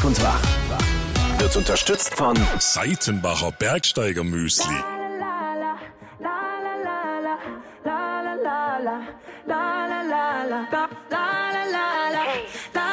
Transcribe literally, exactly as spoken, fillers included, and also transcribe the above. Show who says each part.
Speaker 1: und Wach wird unterstützt von
Speaker 2: Seitenbacher Bergsteiger-Müsli.
Speaker 3: La la la la la la la la la la la la